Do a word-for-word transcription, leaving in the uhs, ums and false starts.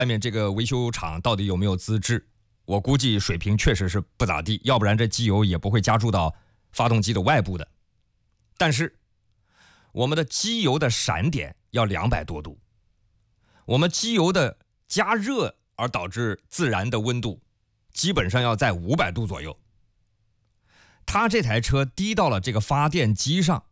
外面这个维修厂到底有没有资质，我估计水平确实是不咋地，要不然这机油也不会加注到发动机的外部的。但是我们的机油的闪点要两百多度，我们机油的加热而导致自燃的温度基本上要在五百度左右。它这台车滴到了这个发电机上，